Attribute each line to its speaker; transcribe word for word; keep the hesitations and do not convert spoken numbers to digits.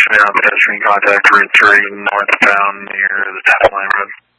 Speaker 1: Yeah, pedestrian contact, Route three, northbound near the Taft Line Road.